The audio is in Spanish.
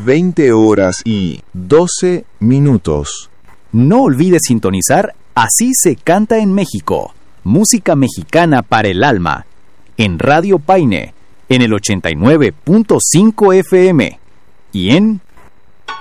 20:12. No olvides sintonizar Así se canta en México, música mexicana para el alma, en Radio Paine, en el 89.5 FM y en